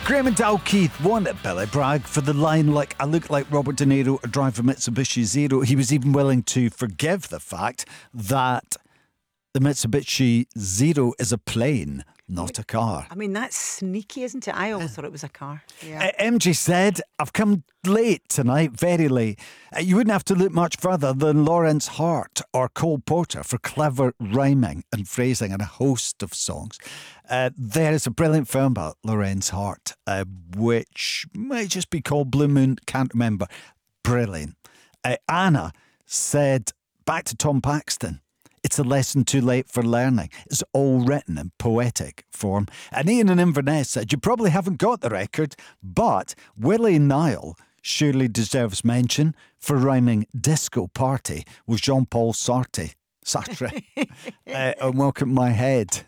Graham and Dalkeith wanted Billy Bragg for the line like, I look like Robert De Niro or drive a Mitsubishi Zero. He was even willing to forgive the fact that the Mitsubishi Zero is a plane, not a car. I mean, that's sneaky, isn't it? I always thought it was a car. Yeah. MJ said, I've come late tonight, very late. You wouldn't have to look much further than Lawrence Hart or Cole Porter for clever rhyming and phrasing and a host of songs. There is a brilliant film about Lawrence Hart, which might just be called Blue Moon, can't remember. Brilliant. Anna said, back to Tom Paxton. It's a lesson too late for learning. It's all written in poetic form. And Ian in Inverness said, you probably haven't got the record, but Willie Nile surely deserves mention for rhyming disco party with Jean-Paul Sartre. And Welcome My Head.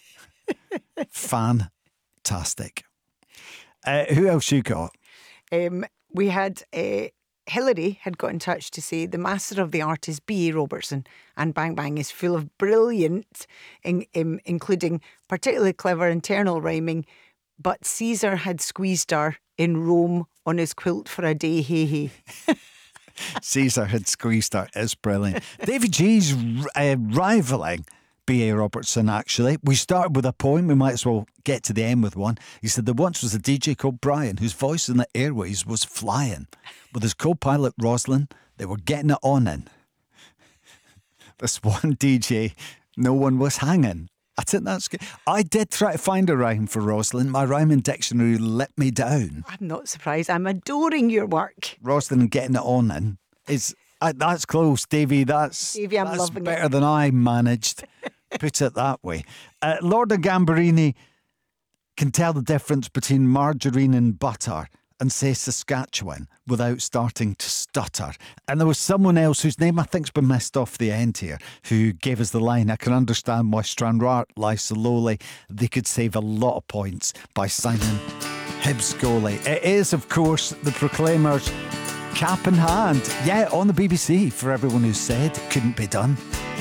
Fantastic. Who else you got? We had... Hilary had got in touch to say the master of the art is B.A. Robertson, and Bang Bang is full of brilliant, including particularly clever internal rhyming, but Caesar had squeezed her in Rome on his quilt for a day, hey hey. Caesar had squeezed her is brilliant. Davy G's rivalling B.A. Robertson, actually. We started with a poem, we might as well get to the end with one. He said there once was a DJ called Brian whose voice in the airways was flying. With his co-pilot Roslyn, they were getting it on in. This one DJ, no one was hanging. I think that's good. I did try to find a rhyme for Roslyn. My rhyming dictionary let me down. I'm not surprised. I'm adoring your work. Roslyn getting it on in is... that's close, Davey. Davey, I'm that's loving better it. than I managed. Put it that way. Lord of Gambarini can tell the difference between margarine and butter and say Saskatchewan without starting to stutter. And there was someone else whose name I think's been missed off the end here who gave us the line, I can understand why Stranraer lies so lowly. They could save a lot of points by signing Hibs goalie. It is, of course, the Proclaimers' Cap in Hand. Yeah, on the BBC for everyone who said it couldn't be done.